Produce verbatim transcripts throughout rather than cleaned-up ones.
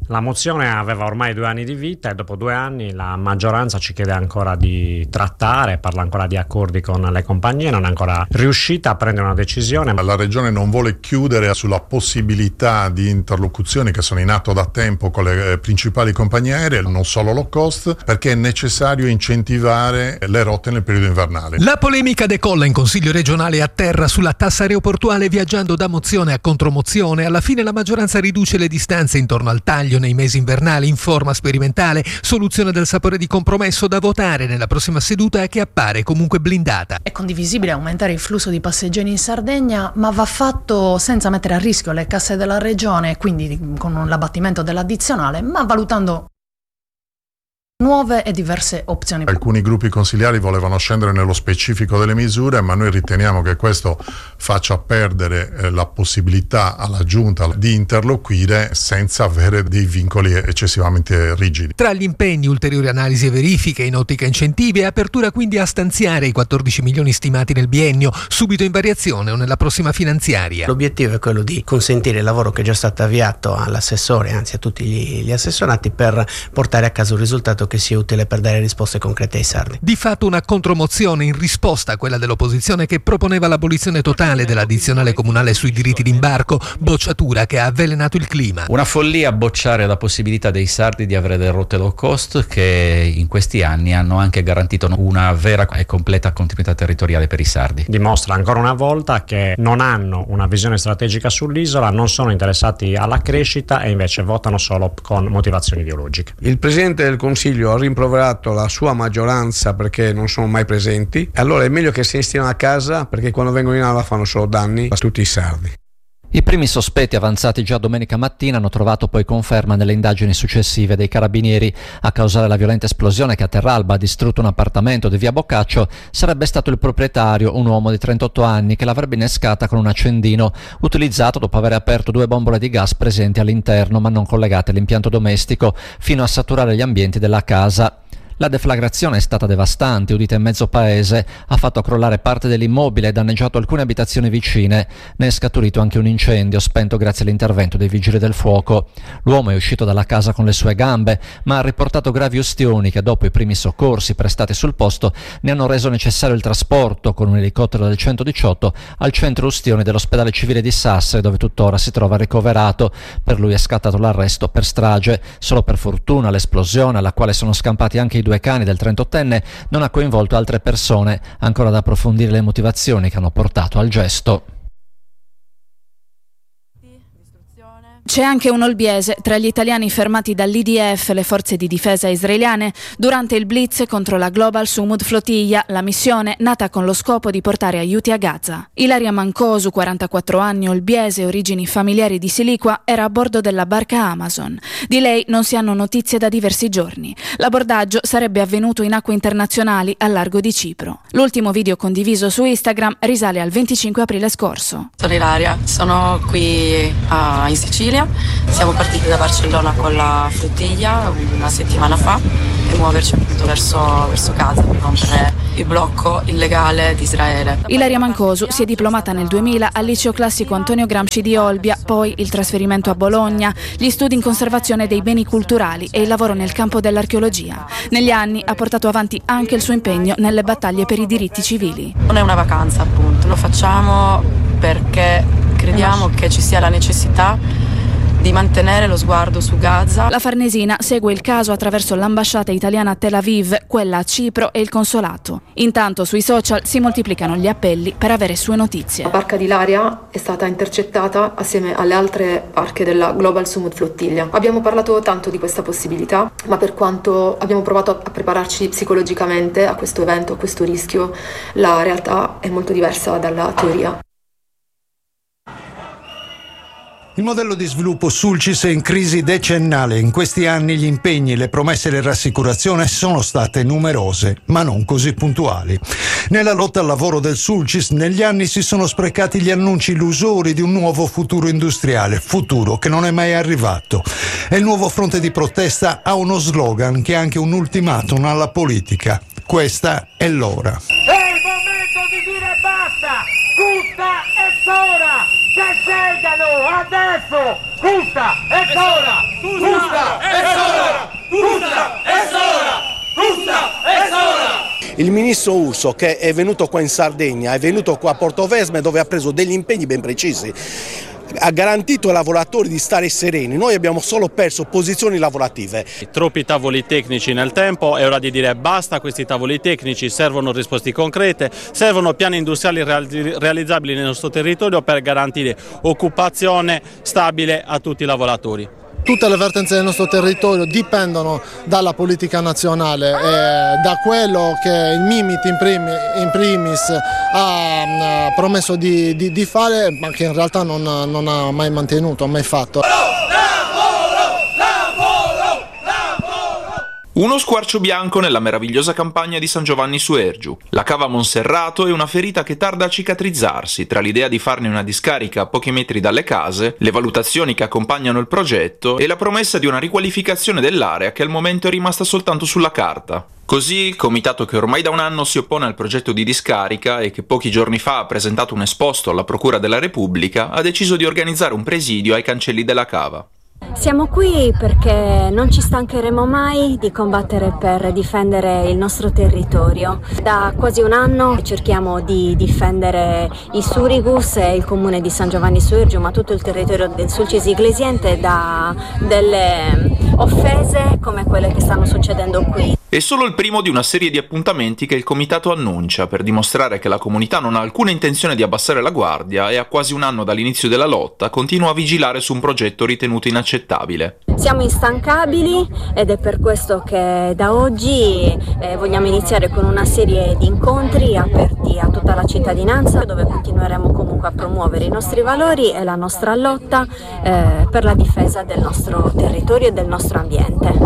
La mozione aveva ormai due anni di vita e dopo due anni la maggioranza ci chiede ancora di trattare, parla ancora di accordi con le compagnie, non è ancora riuscita a prendere una decisione. La Regione non vuole chiudere sulla possibilità di interlocuzioni che sono in atto da tempo con le principali compagnie aeree, non solo low cost, perché è necessario incentivare le rotte nel periodo invernale. La polemica decolla in Consiglio regionale a terra sulla tassa aeroportuale, viaggiando da mozione a contromozione. Alla fine la maggioranza riduce le distanze intorno al taglio nei mesi invernali in forma sperimentale, soluzione del sapore di compromesso da votare nella prossima seduta che appare comunque blindata. È condivisibile aumentare il flusso di passeggeri in Sardegna, ma va fatto senza mettere a rischio le casse della regione, quindi con l'abbattimento dell'addizionale, ma valutando nuove e diverse opzioni. Alcuni gruppi consigliari volevano scendere nello specifico delle misure, ma noi riteniamo che questo faccia perdere eh, la possibilità alla Giunta di interloquire senza avere dei vincoli eccessivamente rigidi. Tra gli impegni, ulteriori analisi e verifiche in ottica incentivi e apertura quindi a stanziare i quattordici milioni stimati nel biennio, subito in variazione o nella prossima finanziaria. L'obiettivo è quello di consentire il lavoro che è già stato avviato all'assessore, anzi a tutti gli, gli assessorati, per portare a casa un risultato che sia utile per dare risposte concrete ai sardi. Di fatto una contromozione in risposta a quella dell'opposizione che proponeva l'abolizione totale dell'addizionale comunale sui diritti d'imbarco, bocciatura che ha avvelenato il clima. Una follia bocciare la possibilità dei sardi di avere delle rotte low cost che in questi anni hanno anche garantito una vera e completa continuità territoriale per i sardi. Dimostra ancora una volta che non hanno una visione strategica sull'isola, non sono interessati alla crescita e invece votano solo con motivazioni ideologiche. Il Presidente del Consiglio ha rimproverato la sua maggioranza perché non sono mai presenti, allora è meglio che se ne stiano a casa, perché quando vengono in aula fanno solo danni a tutti i sardi. I primi sospetti avanzati già domenica mattina hanno trovato poi conferma nelle indagini successive dei carabinieri. A causare la violenta esplosione che a Terralba ha distrutto un appartamento di via Boccaccio sarebbe stato il proprietario, un uomo di trentotto anni, che l'avrebbe innescata con un accendino utilizzato dopo aver aperto due bombole di gas presenti all'interno ma non collegate all'impianto domestico, fino a saturare gli ambienti della casa. La deflagrazione è stata devastante, udita in mezzo paese, ha fatto crollare parte dell'immobile e danneggiato alcune abitazioni vicine. Ne è scaturito anche un incendio, spento grazie all'intervento dei vigili del fuoco. L'uomo è uscito dalla casa con le sue gambe, ma ha riportato gravi ustioni che, dopo i primi soccorsi prestati sul posto, ne hanno reso necessario il trasporto con un elicottero del centodiciotto al centro ustioni dell'ospedale civile di Sassari, dove tuttora si trova ricoverato. Per lui è scattato l'arresto per strage. Solo per fortuna l'esplosione, alla quale sono scampati anche i due cani del trentottenne, non ha coinvolto altre persone. Ancora da approfondire le motivazioni che hanno portato al gesto. C'è anche un olbiese tra gli italiani fermati dall'I D F, le forze di difesa israeliane, durante il blitz contro la Global Sumud Flotilla, la missione nata con lo scopo di portare aiuti a Gaza. Ilaria Mancosu, quarantaquattro anni, olbiese, origini familiari di Siliqua, era a bordo della barca Amazon. Di lei non si hanno notizie da diversi giorni. L'abordaggio sarebbe avvenuto in acque internazionali al largo di Cipro. L'ultimo video condiviso su Instagram risale al venticinque aprile scorso. Sono Ilaria, sono qui uh, in Sicilia. Siamo partiti da Barcellona con la flottiglia una settimana fa e muoverci appunto verso, verso Gaza per rompere il blocco illegale di Israele. Ilaria Mancosu si è diplomata nel duemila al liceo classico Antonio Gramsci di Olbia, poi il trasferimento a Bologna, gli studi in conservazione dei beni culturali e il lavoro nel campo dell'archeologia. Negli anni ha portato avanti anche il suo impegno nelle battaglie per i diritti civili. Non è una vacanza, appunto, lo facciamo perché crediamo che ci sia la necessità di mantenere lo sguardo su Gaza. La Farnesina segue il caso attraverso l'ambasciata italiana a Tel Aviv, quella a Cipro e il consolato. Intanto sui social si moltiplicano gli appelli per avere sue notizie. La barca di Ilaria è stata intercettata assieme alle altre barche della Global Sumud Flottiglia. Abbiamo parlato tanto di questa possibilità, ma per quanto abbiamo provato a prepararci psicologicamente a questo evento, a questo rischio, la realtà è molto diversa dalla teoria. Il modello di sviluppo Sulcis è in crisi decennale. In questi anni gli impegni, le promesse e le rassicurazioni sono state numerose, ma non così puntuali. Nella lotta al lavoro del Sulcis, negli anni si sono sprecati gli annunci illusori di un nuovo futuro industriale, futuro che non è mai arrivato. E il nuovo fronte di protesta ha uno slogan che è anche un ultimatum alla politica. Questa è l'ora. È il momento di dire basta! Giusta e sola! Che scelgano adesso! Giusta e sola! Giusta e sola! Giusta e sola! Giusta e sola! Il ministro Urso, che è venuto qua in Sardegna, è venuto qua a Portovesme dove ha preso degli impegni ben precisi, ha garantito ai lavoratori di stare sereni. Noi abbiamo solo perso posizioni lavorative. Troppi tavoli tecnici nel tempo, è ora di dire basta a questi tavoli tecnici, servono risposte concrete, servono piani industriali realizzabili nel nostro territorio per garantire occupazione stabile a tutti i lavoratori. Tutte le vertenze del nostro territorio dipendono dalla politica nazionale e da quello che il Mimit in primis, in primis ha, ha promesso di, di, di fare, ma che in realtà non, non ha mai mantenuto, mai fatto. Uno squarcio bianco nella meravigliosa campagna di San Giovanni su Ergiu. La cava Monserrato è una ferita che tarda a cicatrizzarsi tra l'idea di farne una discarica a pochi metri dalle case, le valutazioni che accompagnano il progetto e la promessa di una riqualificazione dell'area che al momento è rimasta soltanto sulla carta. Così il comitato che ormai da un anno si oppone al progetto di discarica e che pochi giorni fa ha presentato un esposto alla Procura della Repubblica ha deciso di organizzare un presidio ai cancelli della cava. Siamo qui perché non ci stancheremo mai di combattere per difendere il nostro territorio. Da quasi un anno cerchiamo di difendere i Surigus e il comune di San Giovanni su Ergiu, ma tutto il territorio del Sulcis Iglesiente da delle offese come quelle che stanno succedendo qui. È solo il primo di una serie di appuntamenti che il comitato annuncia per dimostrare che la comunità non ha alcuna intenzione di abbassare la guardia e a quasi un anno dall'inizio della lotta continua a vigilare su un progetto ritenuto inaccettabile. Siamo instancabili ed è per questo che da oggi eh, vogliamo iniziare con una serie di incontri aperti a tutta la cittadinanza, dove continueremo comunque a promuovere i nostri valori e la nostra lotta eh, per la difesa del nostro territorio e del nostro ambiente.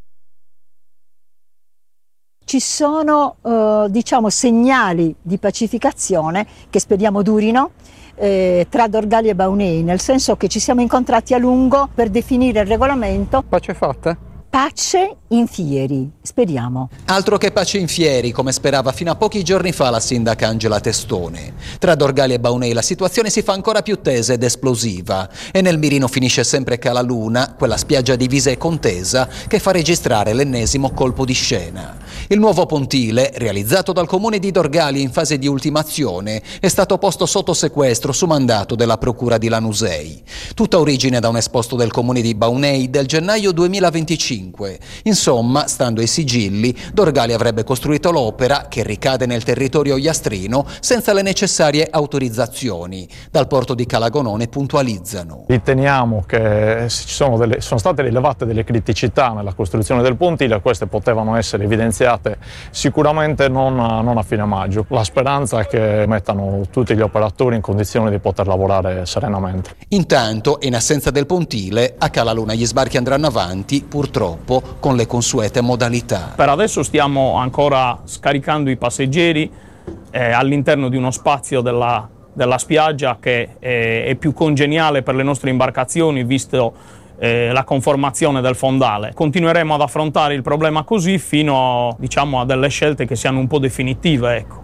Ci sono eh, diciamo segnali di pacificazione che speriamo durino eh, tra Dorgali e Baunei, nel senso che ci siamo incontrati a lungo per definire il regolamento. Pace fatta? Pace in fieri, speriamo. Altro che pace in fieri, come sperava fino a pochi giorni fa la sindaca Angela Testone. Tra Dorgali e Baunei la situazione si fa ancora più tesa ed esplosiva e nel mirino finisce sempre Cala Luna, quella spiaggia divisa e contesa che fa registrare l'ennesimo colpo di scena. Il nuovo pontile, realizzato dal comune di Dorgali in fase di ultimazione, è stato posto sotto sequestro su mandato della procura di Lanusei. Tutta origine da un esposto del comune di Baunei del gennaio duemilaventicinque. Insomma, stando ai sigilli, Dorgali avrebbe costruito l'opera che ricade nel territorio iastrino senza le necessarie autorizzazioni. Dal porto di Calagonone puntualizzano. Riteniamo che ci sono, delle, sono state rilevate delle criticità nella costruzione del pontile, queste potevano essere evidenziate sicuramente non a, non a fine maggio. La speranza è che mettano tutti gli operatori in condizione di poter lavorare serenamente. Intanto, in assenza del pontile, a Cala Luna gli sbarchi andranno avanti, purtroppo con le consuete modalità. Per adesso stiamo ancora scaricando i passeggeri eh, all'interno di uno spazio della, della spiaggia che è, è più congeniale per le nostre imbarcazioni, visto eh, la conformazione del fondale. Continueremo ad affrontare il problema così fino, diciamo, a delle scelte che siano un po' definitive, ecco.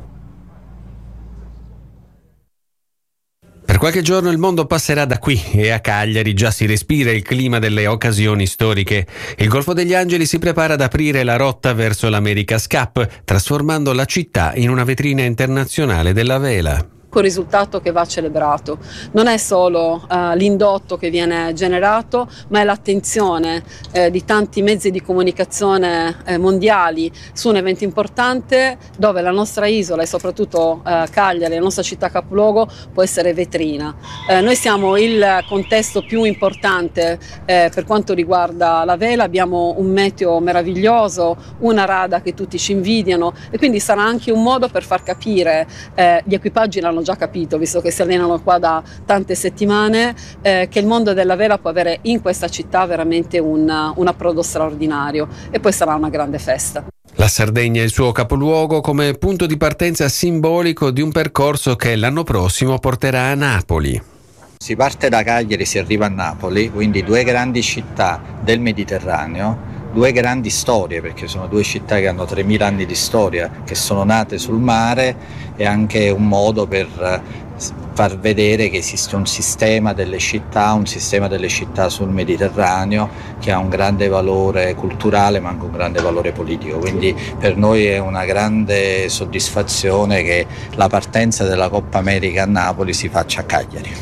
Per qualche giorno il mondo passerà da qui e a Cagliari già si respira il clima delle occasioni storiche. Il Golfo degli Angeli si prepara ad aprire la rotta verso l'America's Cup, trasformando la città in una vetrina internazionale della vela. Risultato che va celebrato. Non è solo uh, l'indotto che viene generato, ma è l'attenzione eh, di tanti mezzi di comunicazione eh, mondiali su un evento importante dove la nostra isola e soprattutto uh, Cagliari, la nostra città capoluogo, può essere vetrina. Eh, noi siamo il contesto più importante eh, per quanto riguarda la vela, abbiamo un meteo meraviglioso, una rada che tutti ci invidiano e quindi sarà anche un modo per far capire, eh, gli equipaggi l'hanno già capito, visto che si allenano qua da tante settimane, eh, che il mondo della vela può avere in questa città veramente un, un approdo straordinario e poi sarà una grande festa. La Sardegna è il suo capoluogo come punto di partenza simbolico di un percorso che l'anno prossimo porterà a Napoli. Si parte da Cagliari e si arriva a Napoli, quindi due grandi città del Mediterraneo, due grandi storie, perché sono due città che hanno tremila anni di storia, che sono nate sul mare, e anche un modo per far vedere che esiste un sistema delle città, un sistema delle città sul Mediterraneo che ha un grande valore culturale ma anche un grande valore politico, quindi per noi è una grande soddisfazione che la partenza della Coppa America a Napoli si faccia a Cagliari.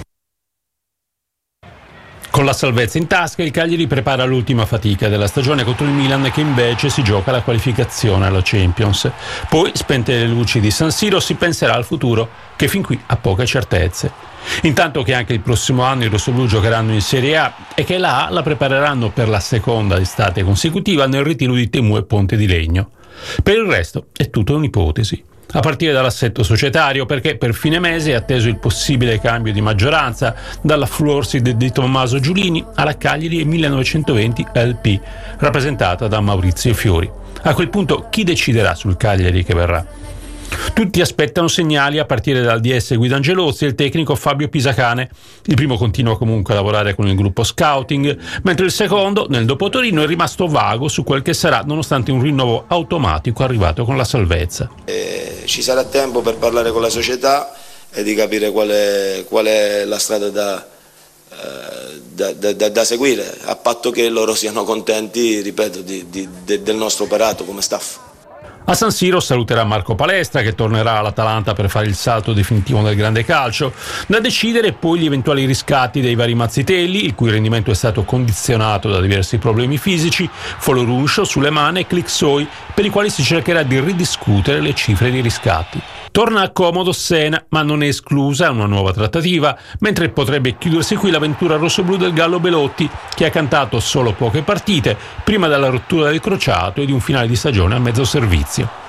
Con la salvezza in tasca, il Cagliari prepara l'ultima fatica della stagione contro il Milan, che invece si gioca la qualificazione alla Champions. Poi, spente le luci di San Siro, si penserà al futuro, che fin qui ha poche certezze. Intanto che anche il prossimo anno i rossoblù giocheranno in Serie A e che la A la prepareranno per la seconda estate consecutiva nel ritiro di Temu e Ponte di Legno. Per il resto è tutta un'ipotesi, a partire dall'assetto societario, perché per fine mese è atteso il possibile cambio di maggioranza dalla Fluorsid di Tommaso Giulini alla Cagliari millenovecentoventi L P, rappresentata da Maurizio Fiori. A quel punto chi deciderà sul Cagliari che verrà? Tutti aspettano segnali a partire dal D S Guido Angelozzi e il tecnico Fabio Pisacane. Il primo continua comunque a lavorare con il gruppo scouting, mentre il secondo, nel dopo Torino, è rimasto vago su quel che sarà, nonostante un rinnovo automatico arrivato con la salvezza. Eh, ci sarà tempo per parlare con la società e di capire qual è, qual è la strada da, eh, da, da, da seguire, a patto che loro siano contenti, ripeto, di, di, de, del nostro operato come staff. A San Siro saluterà Marco Palestra, che tornerà all'Atalanta per fare il salto definitivo nel grande calcio. Da decidere poi gli eventuali riscatti dei vari Mazzitelli, il cui rendimento è stato condizionato da diversi problemi fisici, Foloruscio, Sulemane e Clixoi, per i quali si cercherà di ridiscutere le cifre di riscatti. Torna a comodo Sena, ma non è esclusa una nuova trattativa, mentre potrebbe chiudersi qui l'avventura rossoblù del Gallo Belotti, che ha cantato solo poche partite prima della rottura del crociato e di un finale di stagione a mezzo servizio.